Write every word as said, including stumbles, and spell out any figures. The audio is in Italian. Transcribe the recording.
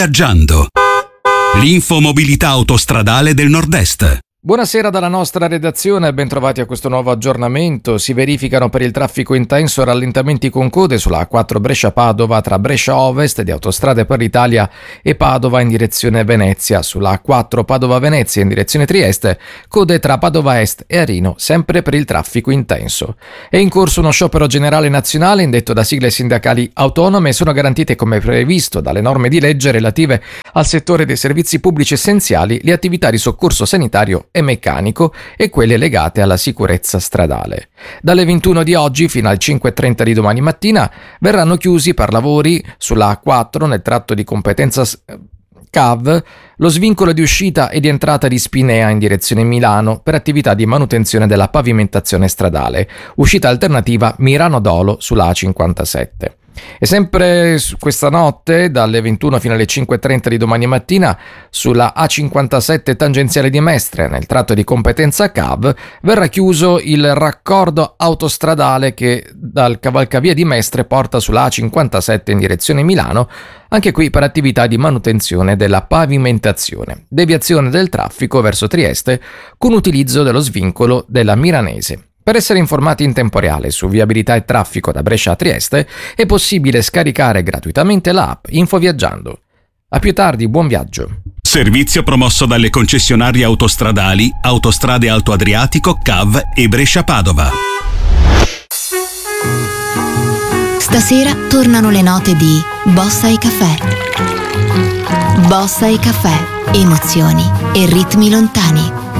Infoviaggiando. L'infomobilità autostradale del Nord-Est. Buonasera dalla nostra redazione e bentrovati a questo nuovo aggiornamento. Si verificano per il traffico intenso rallentamenti con code sulla A quattro Brescia-Padova tra Brescia Ovest di Autostrade per l'Italia e Padova in direzione Venezia, sulla A quattro Padova-Venezia in direzione Trieste, code tra Padova Est e Arino, sempre per il traffico intenso. È in corso uno sciopero generale nazionale indetto da sigle sindacali autonome e sono garantite come previsto dalle norme di legge relative al settore dei servizi pubblici essenziali le attività di soccorso sanitario e meccanico e quelle legate alla sicurezza stradale. Dalle ventuno di oggi fino alle cinque e trenta di domani mattina verranno chiusi per lavori sulla A quattro nel tratto di competenza C A V lo svincolo di uscita e di entrata di Spinea in direzione Milano per attività di manutenzione della pavimentazione stradale, uscita alternativa Mirano-Dolo sulla A cinquantasette. E sempre questa notte, dalle ventuno fino alle cinque e trenta di domani mattina, sulla A cinquantasette tangenziale di Mestre, nel tratto di competenza C A V, verrà chiuso il raccordo autostradale che dal cavalcavia di Mestre porta sulla A cinquantasette in direzione Milano, anche qui per attività di manutenzione della pavimentazione, deviazione del traffico verso Trieste con utilizzo dello svincolo della Miranese. Per essere informati in tempo reale su viabilità e traffico da Brescia a Trieste è possibile scaricare gratuitamente l'app Infoviaggiando. A più tardi, buon viaggio. Servizio promosso dalle concessionarie autostradali Autostrade Alto Adriatico, C A V e Brescia-Padova. Stasera tornano le note di Bossa e Caffè. Bossa e Caffè, emozioni e ritmi lontani.